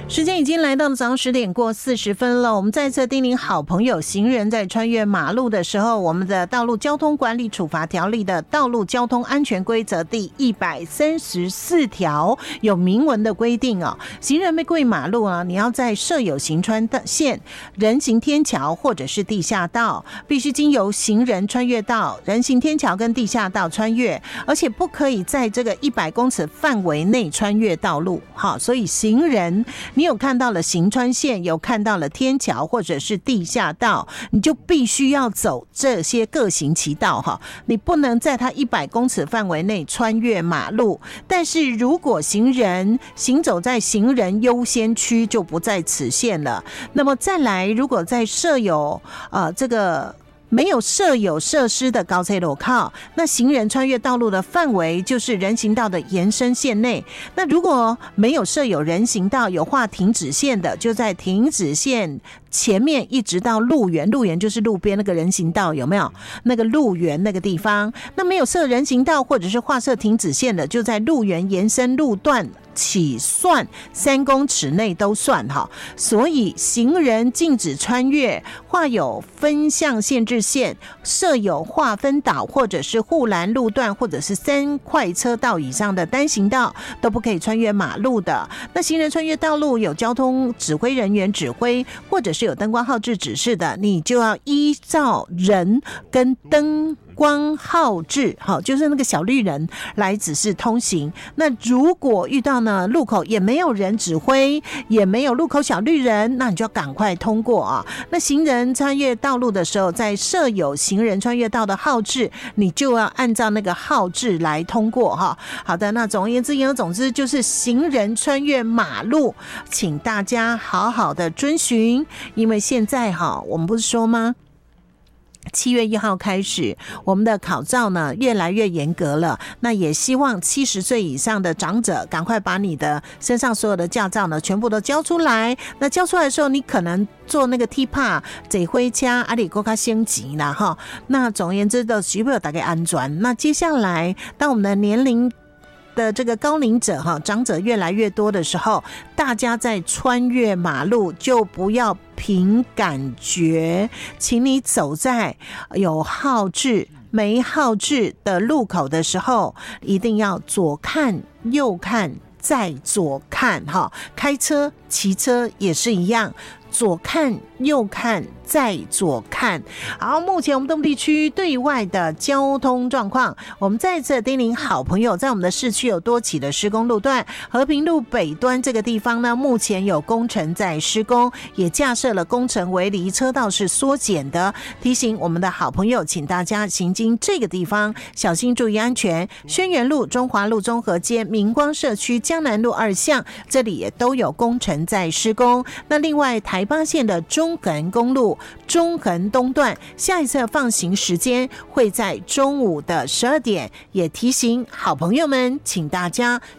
时间已经来到了早上10点过40分了，我们再次叮咛好朋友，行人在穿越马路的时候，我们的道路交通管理处罚条例的道路交通安全规则第134条有明文的规定哦，行人被过马路啊，你要在设有行穿线、人行天桥或者是地下道，必须经由行人穿越道、人行天桥跟地下道穿越，而且不可以在这个100公尺范围内穿越道路。好，所以行人你有看到了行穿线，有看到了天桥或者是地下道，你就必须要走这些各行其道哈，你不能在它100公尺范围内穿越马路。但是如果行人行走在行人优先区，就不在此限了。那么再来，如果在设有没有设有设施的高车路口，那行人穿越道路的范围就是人行道的延伸线内。那如果没有设有人行道，有画停止线的，就在停止线前面一直到路缘，路缘就是路边那个人行道，有没有那个路缘那个地方？那没有设人行道或者是画设停止线的，就在路缘延伸路段起算3公尺内都算哈。所以行人禁止穿越画有分向限制线，设有划分岛或者是护栏路段，或者是3快车道以上的单行道，都不可以穿越马路的。那行人穿越道路有交通指挥人员指挥，或者是有灯光号志指示的，你就要依照人跟灯光号志，好，就是那个小绿人来指示通行。那如果遇到呢路口也没有人指挥，也没有路口小绿人，那你就要赶快通过啊。那行人穿越道路的时候，在设有行人穿越道的号志，你就要按照那个号志来通过哈。好的，那总而言之，言而总之就是行人穿越马路，请大家好好的遵循，因为现在我们不是说吗？7月1号开始，我们的考照呢越来越严格了。那也希望70岁以上的长者赶快把你的身上所有的驾照呢全部都交出来。那交出来的时候，你可能做那个 T-PA 坐火车啊，你更加升级啦哈。那总而言之的，需要大概安全。那接下来，当我们的年龄的这个高龄者长者越来越多的时候，大家在穿越马路就不要凭感觉，请你走在有号志没号志的路口的时候，一定要左看右看再左看开车骑车也是一样，左看右看再左看。好，目前我们东部地区对外的交通状况，我们再次叮咛好朋友，在我们的市区有多起的施工路段，和平路北端这个地方呢，目前有工程在施工，也架设了工程围篱，车道是缩减的。提醒我们的好朋友，请大家行经这个地方小心注意安全。轩辕路、中华路中和街、明光社区、江南路2巷，这里也都有工程在施工。那另外台八线的中横公路中横东段，下一次放行时间会在中午的12点，也提醒好朋友们，请大家